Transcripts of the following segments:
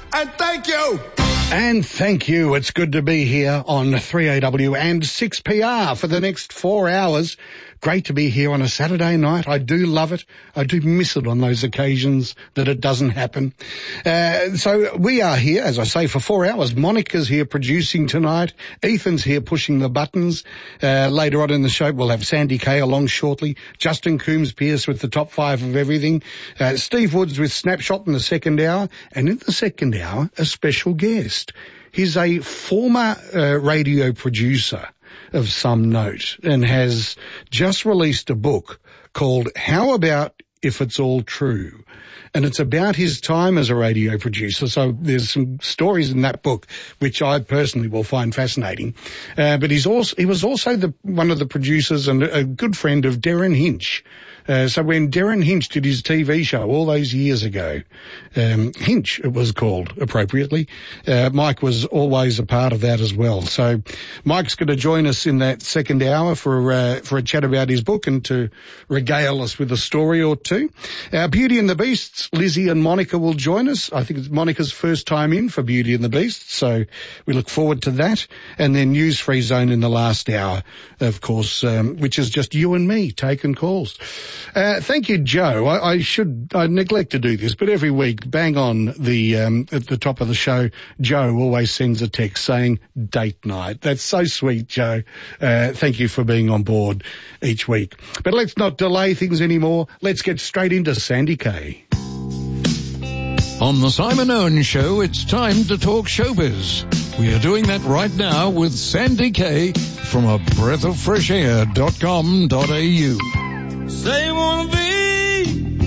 And thank you. And thank you. It's good to be here on 3AW and 6PR for the next 4 hours. Great to be here on a Saturday night. I do love it. I do miss it on those occasions that it doesn't happen. So we are here, as I say, for 4 hours. Monica's here producing tonight. Ethan's here pushing the buttons. Later on in the show, we'll have Sandy Kay along shortly. Justin Coombs-Pierce with the top 5 of everything. Steve Woods with Snapshot in the second hour. And in the second hour, a special guest. He's a former radio producer of some note and has just released a book called How About If It's All True? And it's about his time as a radio producer. So there's some stories in that book which I personally will find fascinating. But he was also one of the producers and a good friend of Darren Hinch. So when Darren Hinch did his TV show all those years ago, Hinch it was called appropriately, Mike was always a part of that as well. So Mike's going to join us in that second hour for a chat about his book and to regale us with a story or two. Beauty and the Beasts, Lizzie and Monica will join us. I think it's Monica's first time in for Beauty and the Beast, so we look forward to that. And then News Free Zone in the last hour, of course, which is just you and me taking calls. Thank you, Joe. I neglect to do this, but every week, bang on at the top of the show, Joe always sends a text saying date night. That's so sweet, Joe. Thank you for being on board each week. But let's not delay things anymore. Let's get straight into Sandy Kay. On the Simon Owen Show, it's time to talk showbiz. We are doing that right now with Sandy Kay from a breathofreshair.com.au. Say you wanna be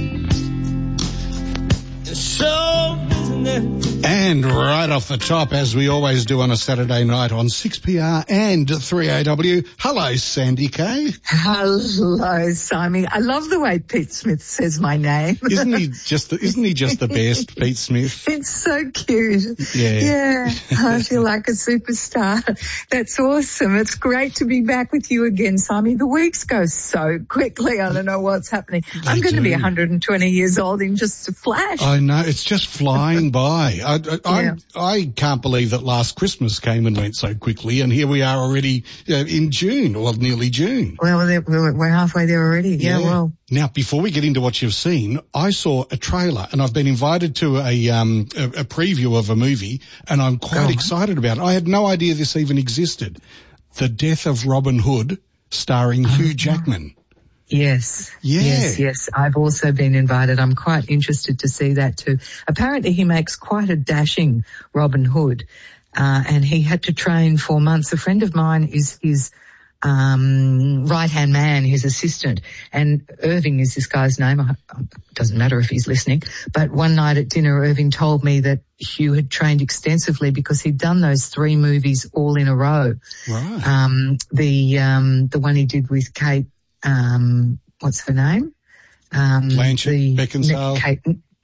show business. And right off the top, as we always do on a Saturday night on 6PR and 3AW, hello, Sandy Kay. Hello, Simon. I love the way Pete Smith says my name. Isn't he just the best, Pete Smith? It's so cute. Yeah. I feel like a superstar. That's awesome. It's great to be back with you again, Simon. The weeks go so quickly. I don't know what's happening. I'm going to be 120 years old in just a flash. I know. It's just flying by. I can't believe that last Christmas came and went so quickly, and here we are already in June, or nearly June. Well, we're halfway there already. Yeah, well. Now, before we get into what you've seen, I saw a trailer, and I've been invited to a preview of a movie, and I'm quite excited about it. I had no idea this even existed. The Death of Robin Hood, starring Hugh Jackman. Yes. Yeah. Yes. I've also been invited. I'm quite interested to see that too. Apparently he makes quite a dashing Robin Hood, and he had to train for months. A friend of mine is his right-hand man, his assistant, and Irving is this guy's name. It doesn't matter if he's listening. But one night at dinner, Irving told me that Hugh had trained extensively because he'd done those 3 movies all in a row. Right. The one he did with Kate, what's her name? Blanchett, Beckinsale. Kate,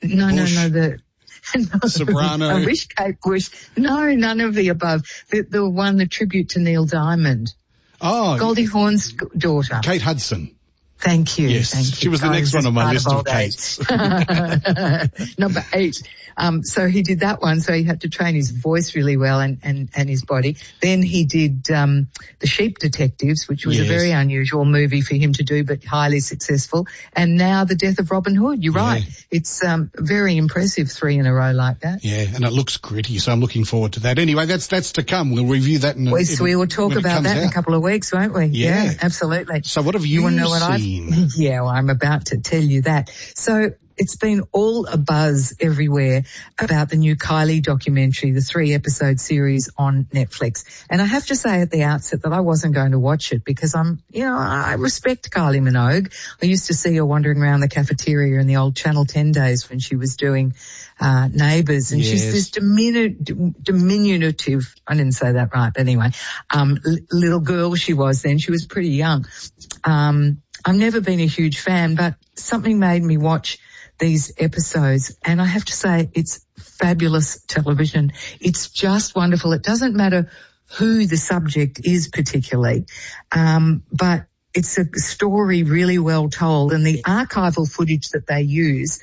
no, Soprano. I wish Kate Bush. No, none of the above. The one, the tribute to Neil Diamond. Oh. Goldie Hawn's daughter. Kate Hudson. Thank you. Yes, thank you. She was the next one on my list of Kates. Number 8. So he did that one, so he had to train his voice really well and his body. Then he did The Sheep Detectives, which was a very unusual movie for him to do, but highly successful. And now The Death of Robin Hood. You're right. It's very impressive, 3 in a row like that. Yeah, and it looks gritty, so I'm looking forward to that. Anyway, that's to come. We'll review that we will talk about that in a couple of weeks, won't we? Yeah, absolutely. So what have you want to know seen? Yeah, well, I'm about to tell you that. So it's been all a buzz everywhere about the new Kylie documentary, the 3-episode series on Netflix. And I have to say at the outset that I wasn't going to watch it because I respect Kylie Minogue. I used to see her wandering around the cafeteria in the old Channel 10 days when she was doing Neighbours, and she's this diminutive, I didn't say that right, but anyway, little girl she was then. She was pretty young. I've never been a huge fan, but something made me watch these episodes, and I have to say it's fabulous television. It's just wonderful. It doesn't matter who the subject is particularly, but it's a story really well told, and the archival footage that they use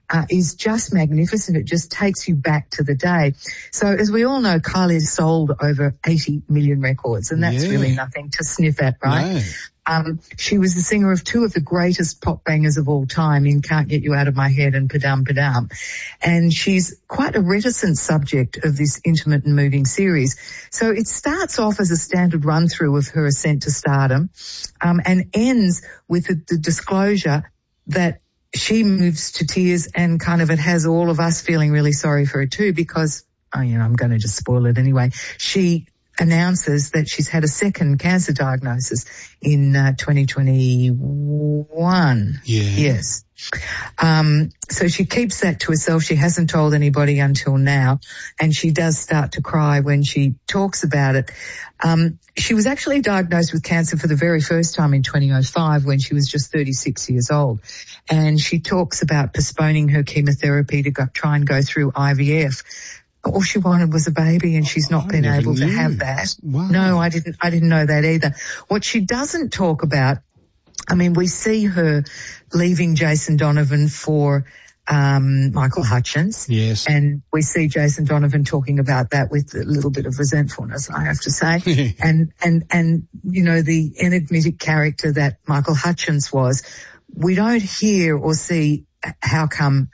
is just magnificent. It just takes you back to the day. So as we all know, Kylie's sold over 80 million records, and that's really nothing to sniff at, right? No. She was the singer of two of the greatest pop bangers of all time in Can't Get You Out of My Head and Padam Padam. And she's quite a reticent subject of this intimate and moving series. So it starts off as a standard run through of her ascent to stardom, and ends with the disclosure that she moves to tears, and kind of it has all of us feeling really sorry for her too, because, I'm going to just spoil it anyway. She announces that she's had a second cancer diagnosis in 2021. Yeah. Yes. So she keeps that to herself. She hasn't told anybody until now, and she does start to cry when she talks about it. She was actually diagnosed with cancer for the very first time in 2005 when she was just 36 years old. And she talks about postponing her chemotherapy to try and go through IVF. All she wanted was a baby, and she's not been able to have that. Wow. No, I didn't know that either. What she doesn't talk about, we see her leaving Jason Donovan for Michael Hutchence. Yes. And we see Jason Donovan talking about that with a little bit of resentfulness, I have to say. and the enigmatic character that Michael Hutchence was, we don't hear or see how come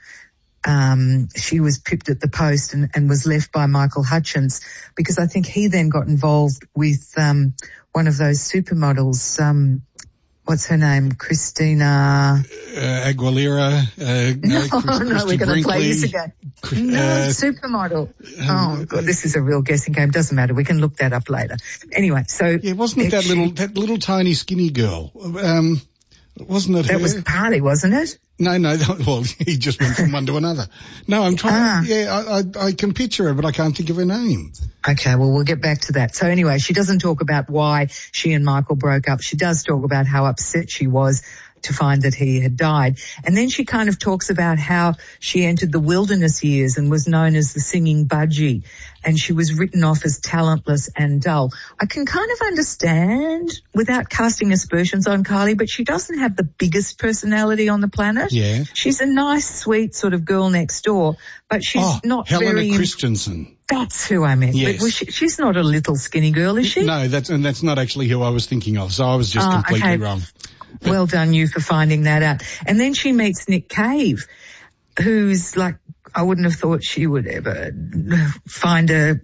she was pipped at the post and was left by Michael Hutchence, because I think he then got involved with one of those supermodels. What's her name? Christina Aguilera. No, we're going to play this again. Supermodel. Oh God, this is a real guessing game. Doesn't matter. We can look that up later. Anyway, so wasn't it that little tiny skinny girl? Wasn't it? That was Parley, wasn't it? No. Well, he just went from one to another. No, I'm trying. I can picture her, but I can't think of her name. Okay, well, we'll get back to that. So anyway, she doesn't talk about why she and Michael broke up. She does talk about how upset she was to find that he had died. And then she kind of talks about how she entered the wilderness years and was known as the singing budgie, and she was written off as talentless and dull. I can kind of understand, without casting aspersions on Kylie, but she doesn't have the biggest personality on the planet. Yeah. She's a nice, sweet sort of girl next door, but she's not Helena very... Christensen. That's who I meant. Yes. But she's not a little skinny girl, is she? No, that's not actually who I was thinking of, so I was just completely wrong. Well done you for finding that out. And then she meets Nick Cave, who's like, I wouldn't have thought she would ever find an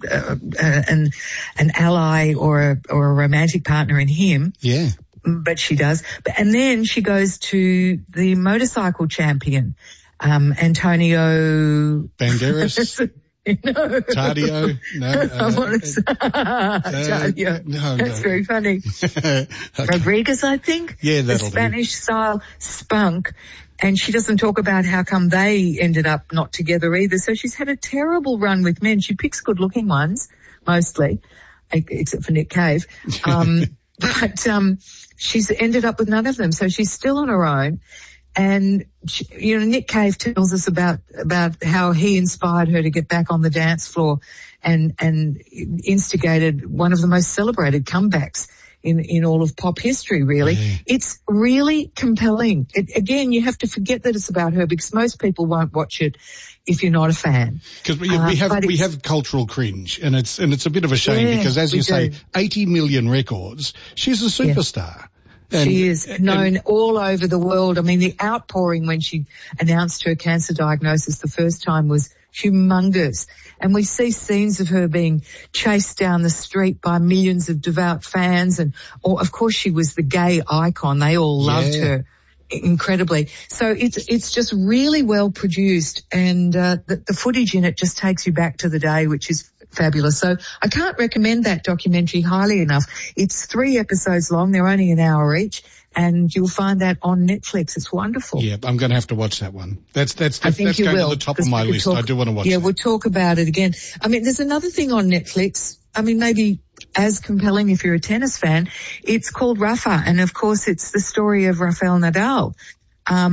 ally or a romantic partner in him. Yeah. But she does. And then she goes to the motorcycle champion, Antonio Banderas. No. Tadio? No. Tadio. No. That's very funny. Okay. Rodriguez, I think. Yeah, that'll do. Spanish style spunk. And she doesn't talk about how come they ended up not together either. So she's had a terrible run with men. She picks good looking ones, mostly, except for Nick Cave. But she's ended up with none of them. So she's still on her own. And Nick Cave tells us about how he inspired her to get back on the dance floor and instigated one of the most celebrated comebacks in all of pop history, really. Yeah. It's really compelling. Again, you have to forget that it's about her, because most people won't watch it if you're not a fan. Because we have cultural cringe, and it's a bit of a shame, because as you say, 80 million records. She's a superstar. Yeah. She is known all over the world. I mean, the outpouring when she announced her cancer diagnosis the first time was humongous. And we see scenes of her being chased down the street by millions of devout fans. And of course, she was the gay icon. They all loved her incredibly. So it's just really well produced. And the footage in it just takes you back to the day, which is fabulous. So I can't recommend that documentary highly enough. It's 3 episodes long. They're only an hour each, and you'll find that on Netflix. It's wonderful. Yeah, I'm going to have to watch that one. That's going to the top of my list. I do want to watch it. Yeah, we'll talk about it again. I mean, there's another thing on Netflix. I mean, maybe as compelling if you're a tennis fan. It's called Rafa, and of course it's the story of Rafael Nadal.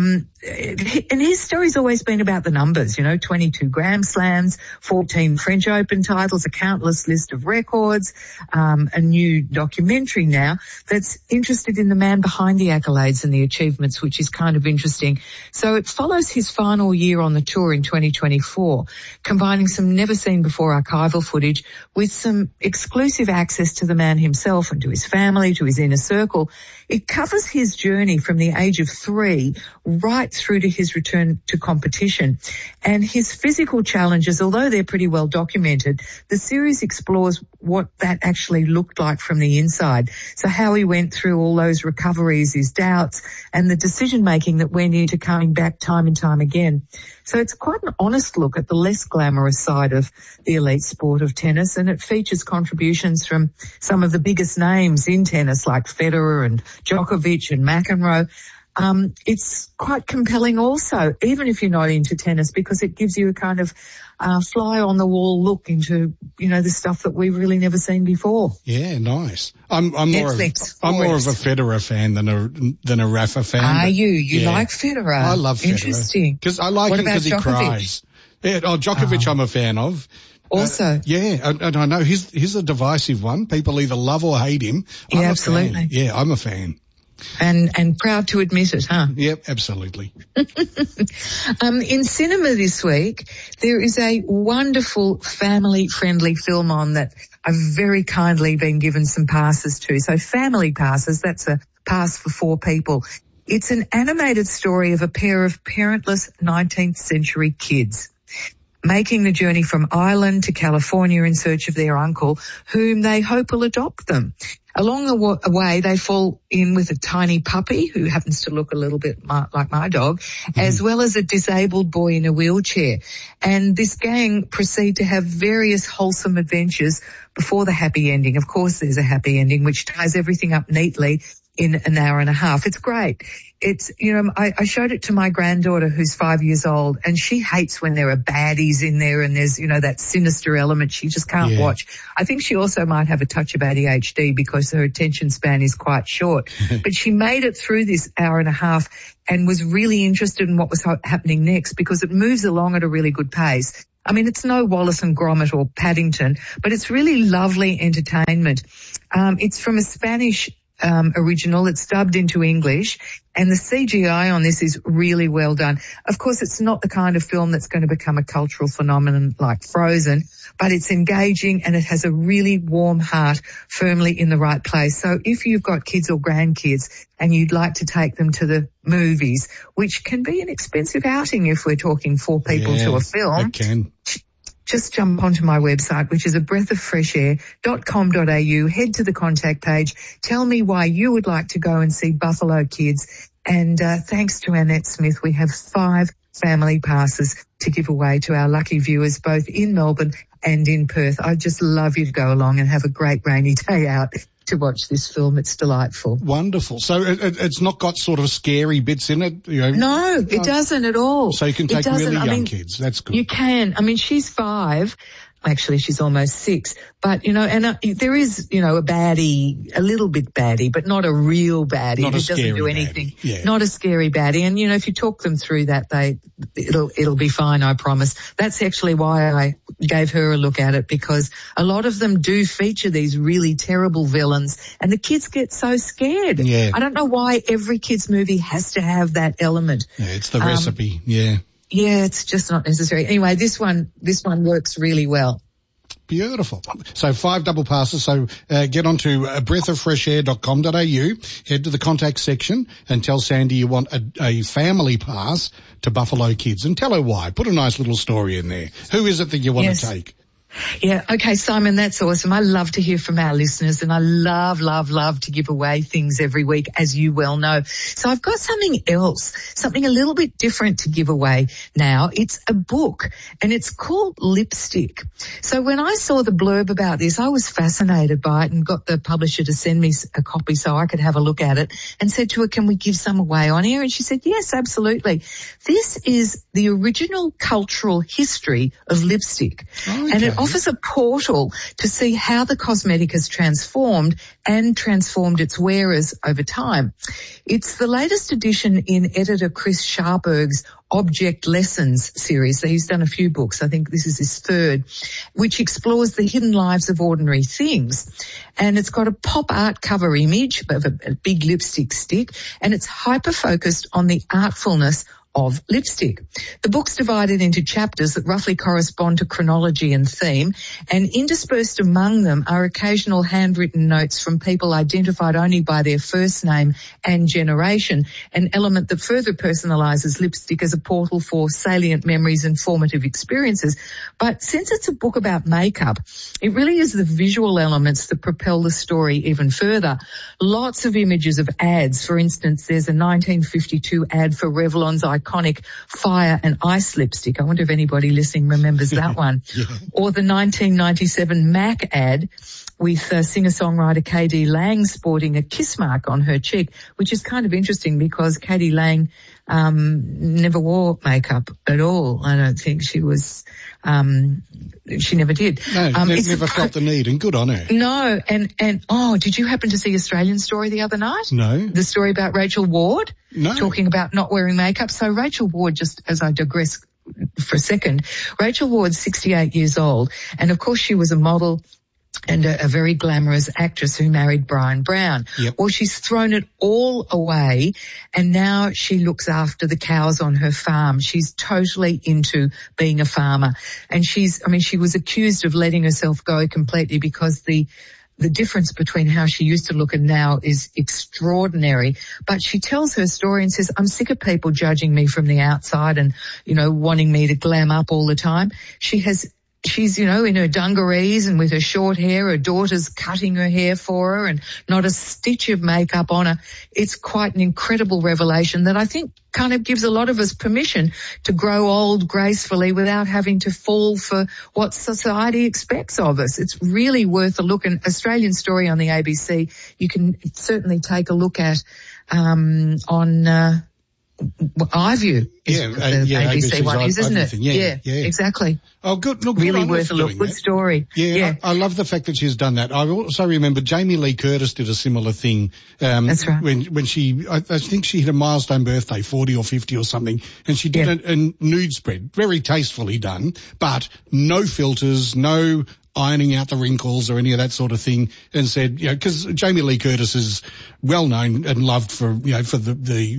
and his story's always been about the numbers, 22 Grand Slams, 14 French Open titles, a countless list of records, a new documentary now that's interested in the man behind the accolades and the achievements, which is kind of interesting. So it follows his final year on the tour in 2024, combining some never-seen-before archival footage with some exclusive access to the man himself and to his family, to his inner circle. It covers his journey from the age of 3 right through to his return to competition. And his physical challenges, although they're pretty well documented, the series explores what that actually looked like from the inside. So how he went through all those recoveries, his doubts, and the decision-making that went into coming back time and time again. So it's quite an honest look at the less glamorous side of the elite sport of tennis, and it features contributions from some of the biggest names in tennis like Federer and Djokovic and McEnroe. It's quite compelling also, even if you're not into tennis, because it gives you a kind of fly on the wall look into, the stuff that we've really never seen before. Yeah, nice. I'm more of a Federer fan than a Rafa fan. Are you? You like Federer? I love Federer. Interesting. Because I like him because he cries. Yeah, Djokovic I'm a fan of. Also. And I know he's a divisive one. People either love or hate him. Yeah, absolutely. Yeah, I'm a fan. And proud to admit it, huh? Yep, absolutely. In cinema this week, there is a wonderful family-friendly film on that I've very kindly been given some passes to. So family passes, that's a pass for 4 people. It's an animated story of a pair of parentless 19th century kids making the journey from Ireland to California in search of their uncle, whom they hope will adopt them. Along the way, they fall in with a tiny puppy who happens to look a little bit like my dog, as well as a disabled boy in a wheelchair. And this gang proceed to have various wholesome adventures before the happy ending. Of course, there's a happy ending, which ties everything up neatly in an hour and a half. It's great. It's, I showed it to my granddaughter who's 5 years old, and she hates when there are baddies in there and there's, that sinister element she just can't watch. I think she also might have a touch of ADHD because her attention span is quite short. But she made it through this hour and a half and was really interested in what was happening next because it moves along at a really good pace. I mean, it's no Wallace and Gromit or Paddington, but it's really lovely entertainment. It's from a Spanish original. It's dubbed into English, and the CGI on this is really well done. Of course, it's not the kind of film that's going to become a cultural phenomenon like Frozen, but it's engaging and it has a really warm heart firmly in the right place. So if you've got kids or grandkids and you'd like to take them to the movies, which can be an expensive outing if we're talking 4 people to a film. It can. Just jump onto my website, which is abreathofFreshAir.com.au. Head to the contact page. Tell me why you would like to go and see Buffalo Kids. And thanks to Annette Smith, we have 5 family passes to give away to our lucky viewers, both in Melbourne and in Perth. I'd just love you to go along and have a great rainy day out to watch this film. It's delightful. Wonderful. So it's not got sort of scary bits in it? No, it doesn't at all. So you can take really young kids. That's good. You can. I mean, she's 5. Actually, she's almost 6. But, there is, a baddie, a little bit baddie, but not a real baddie who doesn't do anything. Yeah. Not a scary baddie. And, if you talk them through that, it'll be fine, I promise. That's actually why I gave her a look at it, because a lot of them do feature these really terrible villains and the kids get so scared. Yeah. I don't know why every kids movie has to have that element. Yeah, it's the recipe. Yeah. Yeah, it's just not necessary. Anyway, this one works really well. Beautiful. So 5 double passes. So get onto breathofFreshAir.com.au, head to the contact section and tell Sandy you want a family pass to Buffalo Kids, and tell her why. Put a nice little story in there. Who is it that you want to take? Yeah. Okay, Simon, that's awesome. I love to hear from our listeners, and I love to give away things every week, as you well know. So I've got something else, something a little bit different to give away now. It's a book, and it's called Lipstick. So when I saw the blurb about this, I was fascinated by it and got the publisher to send me a copy so I could have a look at it, and said to her, can we give some away on air? And she said, yes, absolutely. This is the original cultural history of lipstick. Okay. And it offers a portal to see how the cosmetic has transformed its wearers over time. It's the latest edition in editor Chris Sharberg's Object Lessons series. So he's done a few books. I think this is his third, which explores the hidden lives of ordinary things. And it's got a pop art cover image of a big lipstick stick, and it's hyper-focused on the artfulness of lipstick. The book's divided into chapters that roughly correspond to chronology and theme, and interspersed among them are occasional handwritten notes from people identified only by their first name and generation, an element that further personalises lipstick as a portal for salient memories and formative experiences. But since it's a book about makeup, it really is the visual elements that propel the story even further. Lots of images of ads. For instance, there's a 1952 ad for Revlon's iconic Fire and Ice lipstick. I wonder if anybody listening remembers that one. Yeah. Or the 1997 MAC ad with singer-songwriter K.D. Lang sporting a kiss mark on her cheek, which is kind of interesting because K.D. Lang never wore makeup at all. I don't think she was, she never did. No, never felt the need, and good on her. No, and did you happen to see Australian Story the other night? No. The story about Rachel Ward? No. Talking about not wearing makeup. So Rachel Ward, just as I digress for a second, Rachel Ward's 68 years old, and of course she was a model and a very glamorous actress who married Brian Brown. Yep. Well, she's thrown it all away, and now she looks after the cows on her farm. She's totally into being a farmer. And she was accused of letting herself go completely because the difference between how she used to look and now is extraordinary. But she tells her story and says, I'm sick of people judging me from the outside and, wanting me to glam up all the time. She's, in her dungarees and with her short hair, her daughter's cutting her hair for her and not a stitch of makeup on her. It's quite an incredible revelation that I think kind of gives a lot of us permission to grow old gracefully without having to fall for what society expects of us. It's really worth a look. And Australian Story on the ABC, you can certainly take a look at on iView. ABC one is, isn't it? Yeah, exactly. Oh, good. Look, really worth a look. Good story. Yeah. I love the fact that she's done that. I also remember Jamie Lee Curtis did a similar thing. That's right. When she, I think she hit a milestone birthday, 40 or 50 or something, and she did a nude spread, very tastefully done, but no filters, no ironing out the wrinkles or any of that sort of thing, and said, because Jamie Lee Curtis is well known and loved for the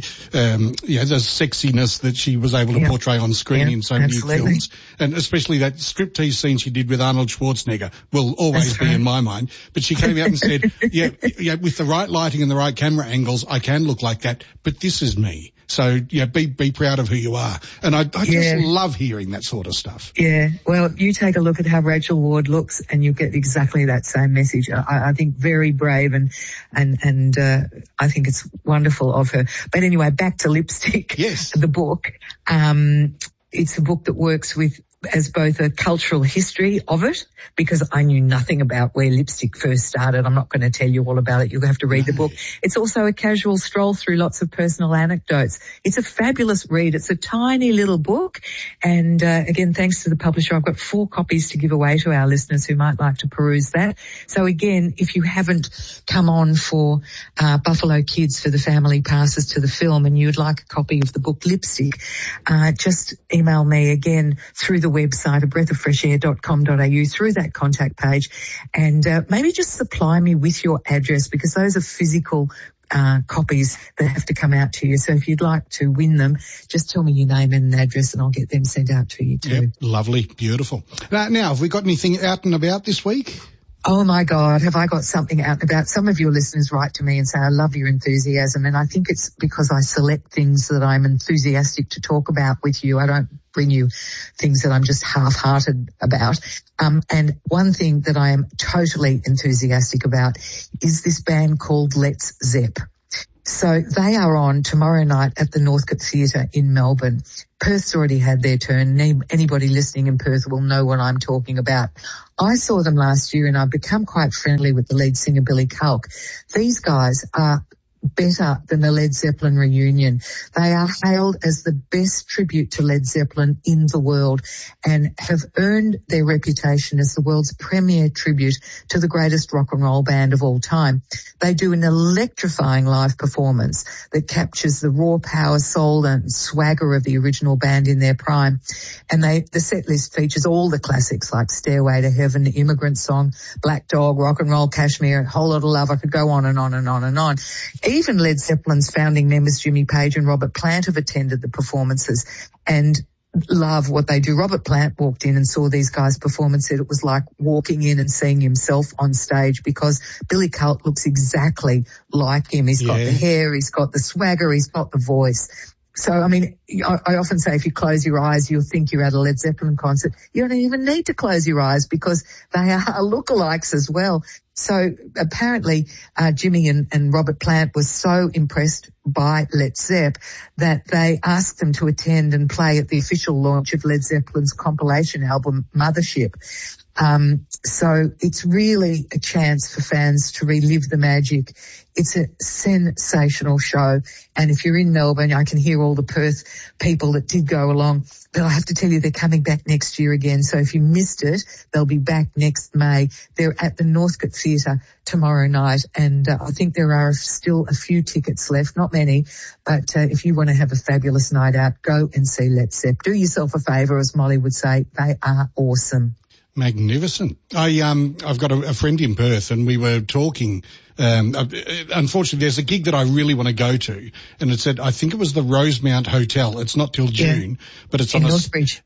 sexiness that she was able to portray on screen in so many films, and especially that striptease scene she did with Arnold Schwarzenegger will always be in my mind. But she came out and said, with the right lighting and the right camera angles, I can look like that, but this is me. So, be proud of who you are. And I just love hearing that sort of stuff. Yeah. Well, you take a look at how Rachel Ward looks and you get exactly that same message. I think very brave and I think it's wonderful of her. But anyway, back to Lipstick. Yes. The book. It's a book that works as both a cultural history of it, because I knew nothing about where lipstick first started. I'm not going to tell you all about it. You'll have to read the book. It's also a casual stroll through lots of personal anecdotes. It's a fabulous read. It's a tiny little book. And again, thanks to the publisher, I've got 4 copies to give away to our listeners who might like to peruse that. So again, if you haven't come on for Buffalo Kids for the family passes to the film and you'd like a copy of the book Lipstick, just email me again through the website at breathoffreshair.com.au through that contact page, and maybe just supply me with your address, because those are physical copies that have to come out to you. So if you'd like to win them, just tell me your name and an address and I'll get them sent out to you too. Yep, lovely, beautiful. Now, have we got anything out and about this week? Oh my God, have I got something out and about? Some of your listeners write to me and say, I love your enthusiasm. And I think it's because I select things that I'm enthusiastic to talk about with you. I don't bring you things that I'm just half-hearted about. And one thing that I am totally enthusiastic about is this band called Let's Zepp. So they are on tomorrow night at the Northcote Theatre in Melbourne. Perth's already had their turn. Anybody listening in Perth will know what I'm talking about. I saw them last year and I've become quite friendly with the lead singer, Billy Culk. These guys are better than the Led Zeppelin reunion. They are hailed as the best tribute to Led Zeppelin in the world and have earned their reputation as the world's premier tribute to the greatest rock and roll band of all time. They do an electrifying live performance that captures the raw power, soul and swagger of the original band in their prime. And the set list features all the classics like Stairway to Heaven, Immigrant Song, Black Dog, Rock and Roll, Kashmir, A Whole Lot of Love. I could go on and on and on and on. Even Led Zeppelin's founding members Jimmy Page and Robert Plant have attended the performances and love what they do. Robert Plant walked in and saw these guys perform and said it was like walking in and seeing himself on stage because Billy Cult looks exactly like him. He's got the hair, he's got the swagger, he's got the voice. So, I mean, I often say if you close your eyes, you'll think you're at a Led Zeppelin concert. You don't even need to close your eyes because they are lookalikes as well. So apparently, Jimmy and Robert Plant were so impressed by Led Zepp that they asked them to attend and play at the official launch of Led Zeppelin's compilation album, Mothership. So it's really a chance for fans to relive the magic. It's a sensational show. And if you're in Melbourne, I can hear all the Perth people that did go along. But I have to tell you, they're coming back next year again. So if you missed it, they'll be back next May. They're at the Northcote Theatre tomorrow night. And I think there are still a few tickets left, not many. But if you want to have a fabulous night out, go and see Led Zepp. Do yourself a favour, as Molly would say. They are awesome. Magnificent. I've got a friend in Perth and we were talking. Unfortunately, there's a gig that I really want to go to, and it said, I think it was the Rosemount Hotel. It's not till June, but it's in on Northbridge.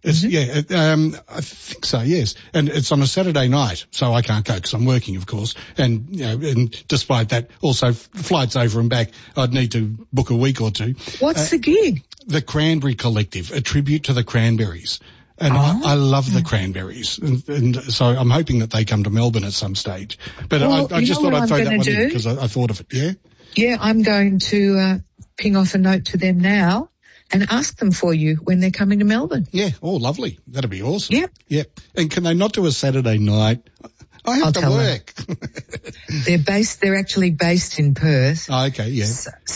I think so, yes. And it's on a Saturday night, so I can't go because I'm working, of course. And, and despite that, also flights over and back, I'd need to book a week or two. What's the gig? The Cranberry Collective, a tribute to the Cranberries. And I love the Cranberries, and so I'm hoping that they come to Melbourne at some stage. But I just thought I'd throw that one in because I thought of it, yeah? Yeah, I'm going to ping off a note to them now and ask them for you when they're coming to Melbourne. Yeah, lovely. That'd be awesome. Yep. Yep. And can they not do a Saturday night? I have to work. They're actually based in Perth. Oh, okay, yeah.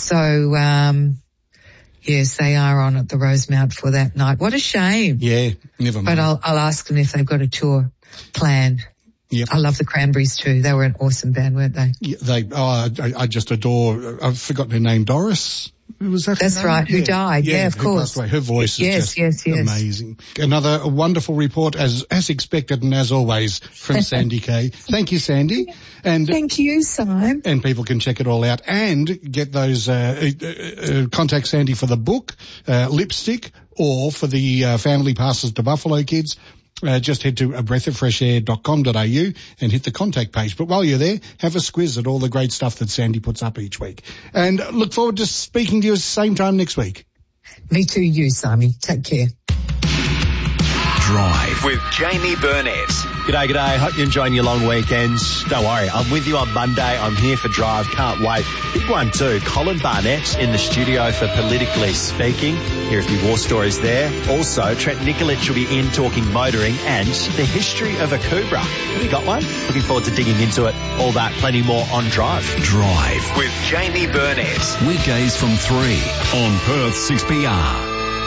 So yes, they are on at the Rosemount for that night. What a shame. Yeah, never mind. But I'll ask them if they've got a tour planned. Yep. I love the Cranberries too. They were an awesome band, weren't they? Yeah, I just adore, I've forgotten her name, Doris? Was that That's right, who died. Yeah, of course. Her voice is just amazing. Another wonderful report, as expected and as always, from Sandy Kay. Thank you, Sandy. And thank you, Simon. And people can check it all out and get those, contact Sandy for the book, Lipstick, or for the family passes to Buffalo Kids. Just head to breathoffreshair.com.au and hit the contact page. But while you're there, have a squiz at all the great stuff that Sandy puts up each week. And look forward to speaking to you at the same time next week. Me too, you, Simon. Take care. Drive with Jamie Burnett. G'day. Hope you're enjoying your long weekends. Don't worry, I'm with you on Monday. I'm here for Drive. Can't wait. Big one too. Colin Barnett in the studio for Politically Speaking. Hear a few war stories there. Also, Trent Nikolic will be in talking motoring and the history of a Cobra. Have you got one? Looking forward to digging into it. All that, plenty more on Drive. Drive with Jamie Burnett. Weekdays from 3 on Perth 6PR.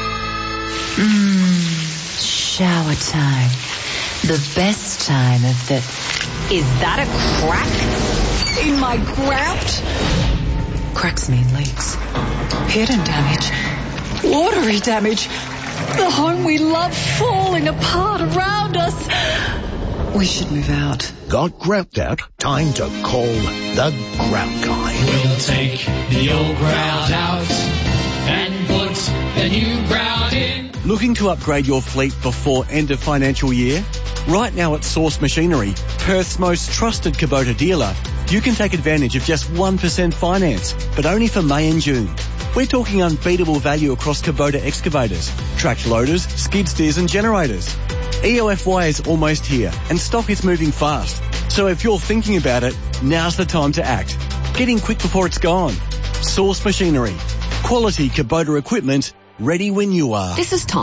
Shower time. The best time of the... Is that a crack in my grout? Cracks mean leaks. Hidden damage. Watery damage. The home we love falling apart around us. We should move out. Got grout out? Time to call the Grout Guy. We'll take the old grout out and put the new grout in. Looking to upgrade your fleet before end of financial year? Right now at Source Machinery, Perth's most trusted Kubota dealer, you can take advantage of just 1% finance, but only for May and June. We're talking unbeatable value across Kubota excavators, tracked loaders, skid steers and generators. EOFY is almost here and stock is moving fast. So if you're thinking about it, now's the time to act. Get in quick before it's gone. Source Machinery. Quality Kubota equipment, ready when you are. This is Tom.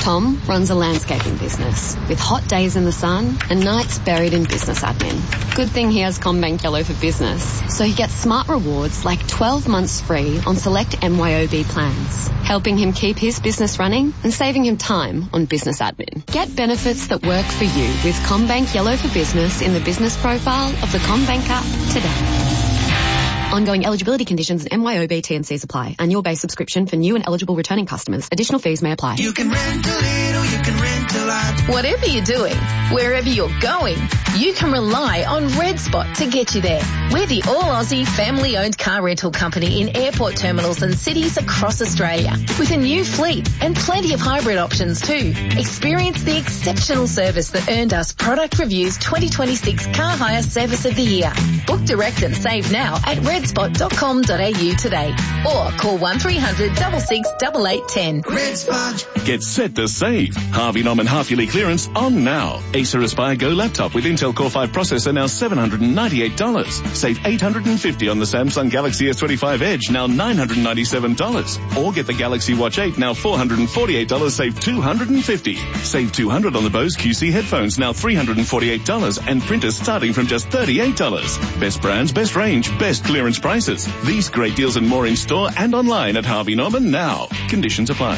Tom runs a landscaping business with hot days in the sun and nights buried in business admin. Good thing he has CommBank Yellow for Business, so he gets smart rewards like 12 months free on select MYOB plans, helping him keep his business running and saving him time on business admin. Get benefits that work for you with CommBank Yellow for Business in the business profile of the CommBank app today. Ongoing eligibility conditions and MYOB T&Cs apply. Annual base subscription for new and eligible returning customers. Additional fees may apply. You can rent a little, you can rent a lot. Whatever you're doing, wherever you're going, you can rely on Red Spot to get you there. We're the all-Aussie family-owned car rental company in airport terminals and cities across Australia, with a new fleet and plenty of hybrid options too. Experience the exceptional service that earned us Product Review's 2026 Car Hire Service of the Year. Book direct and save now at redspot.com.au today, or call 1300 66 8810. Red Spot. Get set to save. Harvey Norman half-yearly clearance on now. Acer Aspire Go laptop with Intel Core 5 processor now $798. Save $850 on the Samsung Galaxy S25 Edge, now $997. Or get the Galaxy Watch 8, now $448, save $250. Save $200 on the Bose QC headphones, now $348, and printers starting from just $38. Best brands, best range, best clearance prices. These great deals and more in store and online at Harvey Norman now. Conditions apply.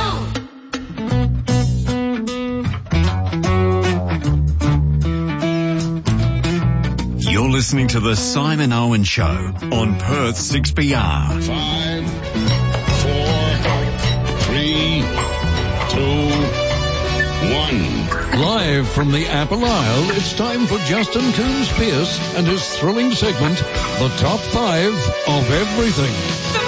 You're listening to The Simon Owen Show on Perth 6PR. 5, 4, 3, 2, 1. Live from the Apple Isle, it's time for Justin Coombs Pierce and his thrilling segment, The Top 5 of Everything.